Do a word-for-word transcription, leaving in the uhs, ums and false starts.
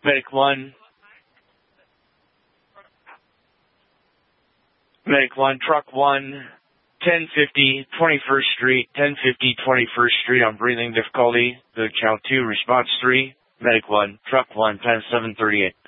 Medic one. Medic one, truck one, ten fifty, twenty-first Street, ten fifty, twenty-first Street on breathing difficulty. Good count two, response three. Medic one, truck one, times seven thirty-eight.